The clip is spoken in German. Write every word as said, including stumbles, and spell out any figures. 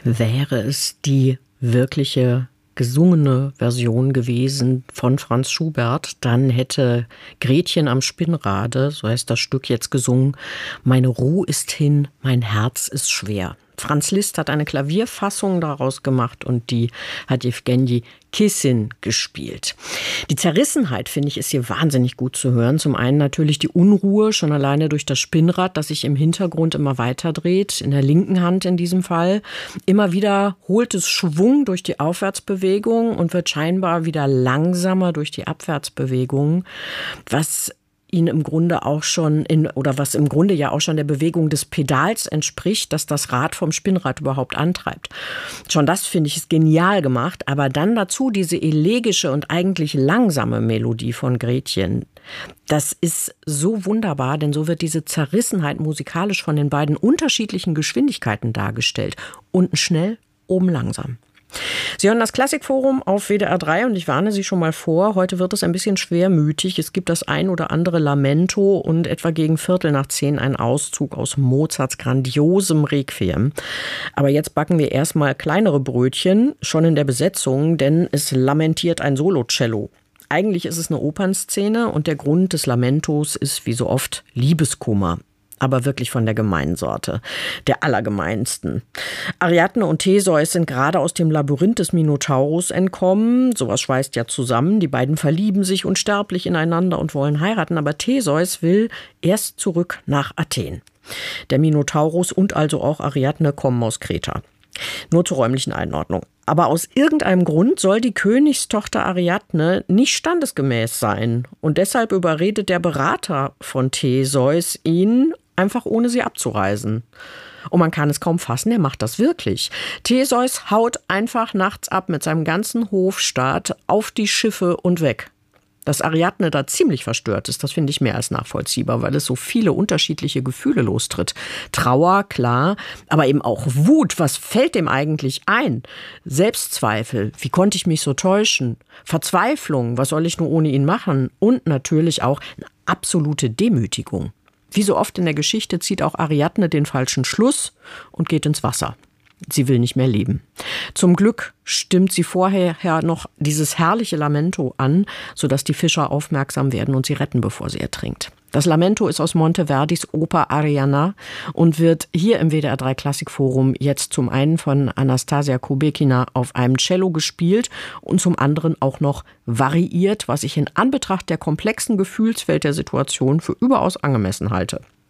Wäre es die wirkliche gesungene Version gewesen von Franz Schubert, dann hätte Gretchen am Spinnrade, so heißt das Stück, jetzt gesungen: Meine Ruh ist hin, mein Herz ist schwer. Franz Liszt hat eine Klavierfassung daraus gemacht und die hat Jewgenji Kissin gespielt. Die Zerrissenheit, finde ich, ist hier wahnsinnig gut zu hören. Zum einen natürlich die Unruhe, schon alleine durch das Spinnrad, das sich im Hintergrund immer weiter dreht, in der linken Hand in diesem Fall. Immer wieder holt es Schwung durch die Aufwärtsbewegung und wird scheinbar wieder langsamer durch die Abwärtsbewegung, was ihn im Grunde auch schon in, oder was im Grunde ja auch schon der Bewegung des Pedals entspricht, dass das Rad vom Spinnrad überhaupt antreibt. Schon das finde ich ist genial gemacht, aber dann dazu diese elegische und eigentlich langsame Melodie von Gretchen. Das ist so wunderbar, denn so wird diese Zerrissenheit musikalisch von den beiden unterschiedlichen Geschwindigkeiten dargestellt. Unten schnell, oben langsam. Sie hören das Klassikforum auf W D R drei und ich warne Sie schon mal vor, heute wird es ein bisschen schwermütig. Es gibt das ein oder andere Lamento und etwa gegen Viertel nach zehn ein Auszug aus Mozarts grandiosem Requiem. Aber jetzt backen wir erstmal kleinere Brötchen, schon in der Besetzung, denn es lamentiert ein Solocello. Eigentlich ist es eine Opernszene und der Grund des Lamentos ist wie so oft Liebeskummer. Aber wirklich von der gemeinen Sorte, der allergemeinsten. Ariadne und Theseus sind gerade aus dem Labyrinth des Minotaurus entkommen. Sowas schweißt ja zusammen. Die beiden verlieben sich unsterblich ineinander und wollen heiraten. Aber Theseus will erst zurück nach Athen. Der Minotaurus und also auch Ariadne kommen aus Kreta. Nur zur räumlichen Einordnung. Aber aus irgendeinem Grund soll die Königstochter Ariadne nicht standesgemäß sein. Und deshalb überredet der Berater von Theseus ihn, einfach ohne sie abzureisen. Und man kann es kaum fassen, er macht das wirklich. Theseus haut einfach nachts ab mit seinem ganzen Hofstaat auf die Schiffe und weg. Dass Ariadne da ziemlich verstört ist, das finde ich mehr als nachvollziehbar, weil es so viele unterschiedliche Gefühle lostritt. Trauer, klar, aber eben auch Wut. Was fällt dem eigentlich ein? Selbstzweifel, wie konnte ich mich so täuschen? Verzweiflung, was soll ich nur ohne ihn machen? Und natürlich auch eine absolute Demütigung. Wie so oft in der Geschichte zieht auch Ariadne den falschen Schluss und geht ins Wasser. Sie will nicht mehr leben. Zum Glück stimmt sie vorher noch dieses herrliche Lamento an, sodass die Fischer aufmerksam werden und sie retten, bevor sie ertrinkt. Das Lamento ist aus Monteverdis Oper Arianna und wird hier im W D R drei Klassikforum jetzt zum einen von Anastasia Kubekina auf einem Cello gespielt und zum anderen auch noch variiert, was ich in Anbetracht der komplexen Gefühlswelt der Situation für überaus angemessen halte.